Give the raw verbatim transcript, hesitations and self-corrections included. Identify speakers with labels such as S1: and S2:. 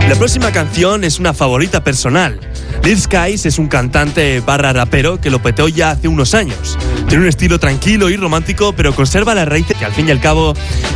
S1: La próxima canción es una favorita personal. Lil Skies es un cantante barra rapero que lo peteó ya hace unos años. Tiene un estilo tranquilo y romántico, pero conserva las raíces que al fin y al cabo